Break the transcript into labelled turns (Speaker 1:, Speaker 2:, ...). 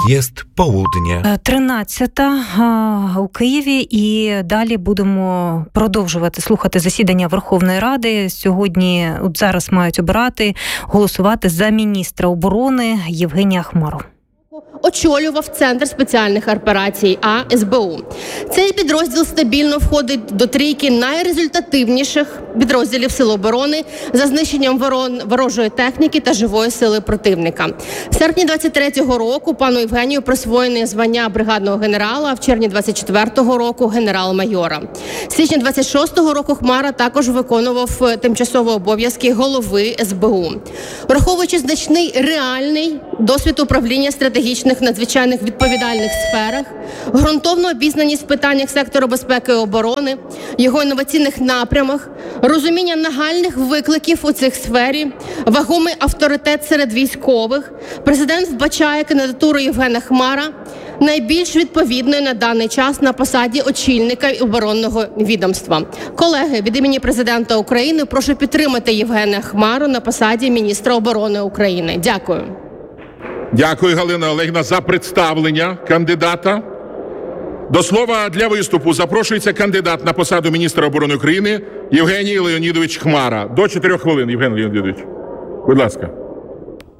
Speaker 1: Jest południe.
Speaker 2: 13 у Києві, і далі будемо продовжувати слухати засідання Верховної Ради. Сьогодні, от зараз мають обирати, голосувати за міністра оборони Євгенія Хмару.
Speaker 3: Очолював Центр спеціальних операцій СБУ. Цей підрозділ стабільно входить до трійки найрезультативніших підрозділів Сил оборони за знищенням ворожої техніки та живої сили противника. В серпні 23-го року пану Євгенію присвоєне звання бригадного генерала, а в червні 24-го року генерал-майора. З січня 26-го року Хмара також виконував тимчасові обов'язки голови СБУ. Враховуючи значний реальний досвід управління стратегічних надзвичайних відповідальних сферах, ґрунтовну обізнаність в питаннях сектору безпеки і оборони, його інноваційних напрямах, розуміння нагальних викликів у цих сфері, вагомий авторитет серед військових, президент вбачає кандидатуру Євгена Хмара найбільш відповідною на даний час на посаді очільника оборонного відомства. Колеги, від імені президента України прошу підтримати Євгена Хмару на посаді міністра оборони України. Дякую.
Speaker 4: Дякую, Галина Олегівна, за представлення кандидата. До слова для виступу запрошується кандидат на посаду міністра оборони України Євгеній Леонідович Хмара. До 4 хвилин, Євгеній Леонідович. Будь ласка.